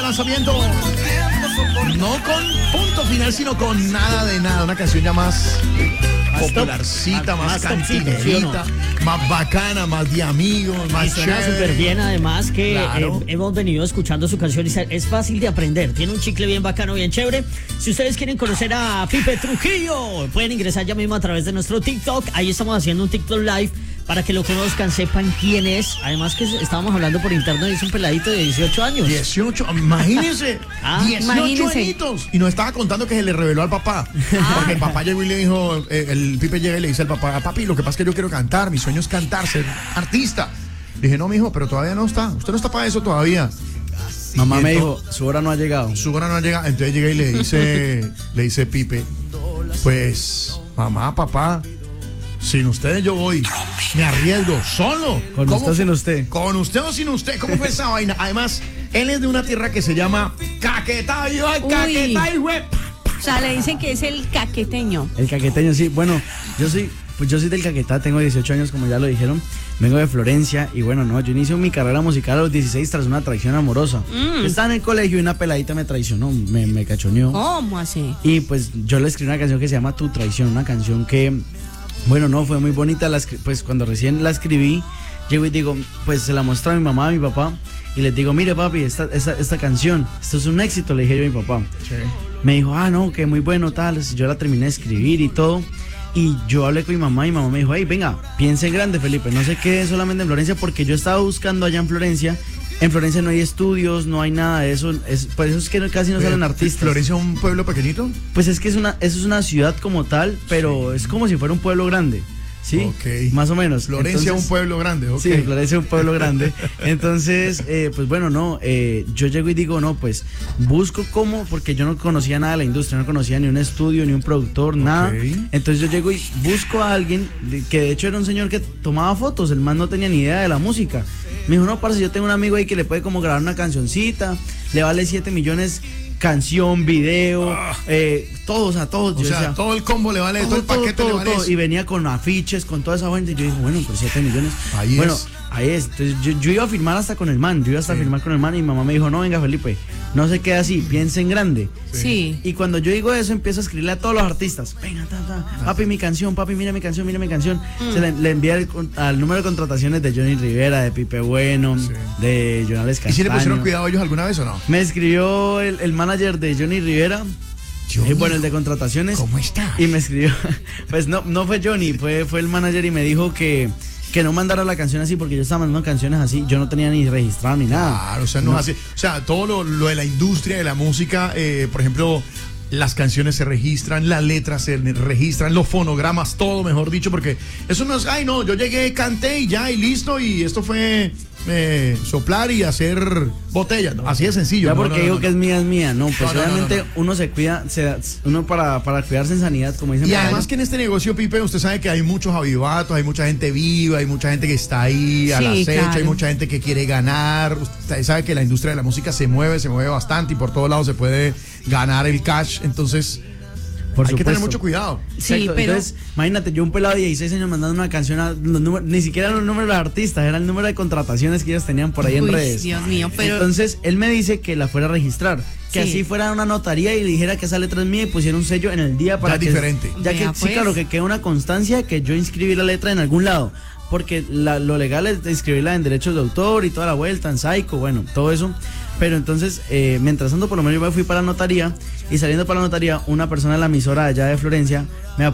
lanzamiento. No con punto final, sino con nada de nada. Una canción ya más popularcita, más cantinerita, más bacana, más de amigos, más suena chévere. súper bien, además que Claro. hemos venido escuchando su canción y es fácil de aprender. Tiene un chicle bien bacano, bien chévere. Si ustedes quieren conocer a Pipe Trujillo, pueden ingresar ya mismo a través de nuestro TikTok. Ahí estamos haciendo un TikTok Live para que lo conozcan, sepan quién es. Además que estábamos hablando por interno y es un peladito de 18 años. 18, imagínense, 18 imagínense. añitos. Y nos estaba contando que se le reveló al papá. Porque el papá llegó y le dijo, el Pipe llega y le dice al papá, papi, lo que pasa es que yo quiero cantar, mi sueño es cantar, ser artista. Le dije, no, mijo, pero todavía no está. Usted no está para eso todavía. Mamá Y me entonces, dijo, su hora no ha llegado. su hora no llega. Entonces llega y le dice Pipe, pues, mamá, papá, sin ustedes yo voy, me arriesgo, solo. ¿Con ¿Cómo usted o sin fue? usted? Con usted o sin usted, ¿cómo fue esa vaina? Además, él es de una tierra que se llama Caquetá, Uy. Caquetá, güey. O sea, le dicen que es el caqueteño. El caqueteño, sí. Bueno, yo soy del Caquetá, tengo 18 años, como ya lo dijeron. Vengo de Florencia y bueno, no, yo inicio mi carrera musical a los 16 tras una traición amorosa. Estaba en el colegio y una peladita me traicionó, me cachoneó. ¿Cómo así? Y pues yo le escribí una canción que se llama Tu Traición, una canción que, bueno, no, fue muy bonita. Pues cuando recién la escribí, llego y digo, pues se la mostré a mi mamá, a mi papá, y les digo, mire papi, esta canción, esto es un éxito, le dije yo a mi papá. Sí. Me dijo, no, que muy bueno, tal. Yo la terminé de escribir y todo. Y yo hablé con mi mamá y mi mamá me dijo, hey, venga, piense en grande, Felipe, no se quede solamente en Florencia, porque yo estaba buscando allá en Florencia. En Florencia no hay estudios, no hay nada de eso. Por eso es que casi no salen artistas. ¿Florencia es un pueblo pequeñito? Pues es que eso es una ciudad como tal, pero es como si fuera un pueblo grande. ¿Sí? Ok. Más o menos. Florencia es Entonces, un pueblo grande, ok. Sí, Florencia es un pueblo grande. Entonces, pues bueno, no, yo llego y digo, no, pues busco cómo, porque yo no conocía nada de la industria, no conocía ni un estudio, ni un productor, nada. Entonces yo llego y busco a alguien, que de hecho era un señor que tomaba fotos, el man no tenía ni idea de la música. Me dijo, no, parce, yo tengo un amigo ahí que le puede como grabar una cancioncita, le vale 7 millones, canción, video, todo, o sea, todo. O sea, todo el combo le vale, todo el paquete le vale todo. eso. Y venía con afiches, con toda esa gente. Y yo dije, bueno, pues 7 millones. Ahí bueno, es. ahí es. Entonces yo iba a firmar hasta con el man. Yo iba hasta a firmar con el man. Y mi mamá me dijo, no, venga, Felipe, no se quede así, piensa en grande. Sí. Y cuando yo digo eso, empiezo a escribirle a todos los artistas. Venga, papi, mi canción, papi, mira mi canción, mira mi canción. Se le envía al número de contrataciones de Johnny Rivera, de Pipe Bueno, de Jonales Castaño. ¿Y si le pusieron cuidado ellos alguna vez o no? Me escribió el manager de Johnny Rivera. Bueno, el de contrataciones. ¿Cómo está? Y me escribió, pues no fue Johnny, fue el manager y me dijo que no mandara la canción así porque yo estaba mandando canciones así, yo no tenía ni registrado ni nada. Claro, o sea, no es así. O sea, todo lo de la industria de la música, por ejemplo, las canciones se registran, las letras se registran, los fonogramas, todo, mejor dicho, porque eso no es, ay, no, yo llegué, canté y ya, y listo, y esto fue soplar y hacer botellas, ¿no? Así de sencillo. Ya porque digo que es mía, no, pues No, obviamente uno se cuida, uno para cuidarse en sanidad, como dicen. Y por ahí. además que en este negocio, Pipe, usted sabe que hay muchos avivatos, hay mucha gente viva, hay mucha gente que está ahí al Sí, acecho, claro. hay mucha gente que quiere ganar. Usted sabe que la industria de la música se mueve bastante y por todos lados se puede ganar el cash. Entonces, Por hay que supuesto. tener mucho cuidado. Sí, Exacto. pero Entonces, imagínate, yo un pelado de 16 años mandando una canción a los números, ni siquiera los números de los artistas, era el número de contrataciones que ellos tenían por ahí en Uy, redes. Dios mío, pero Entonces, él me dice que la fuera a registrar, que Sí. así fuera a una notaría y le dijera que esa letra es mía y pusiera un sello en el día para Ya que diferente. Ya Vea, que sí, pues. claro, que quede una constancia que yo inscribí la letra en algún lado. Porque lo legal es inscribirla en derechos de autor y toda la vuelta, en Saico, bueno, todo eso. Pero entonces, mientras tanto, por lo menos yo me fui para la notaría y saliendo para la notaría, una persona de la emisora allá de Florencia me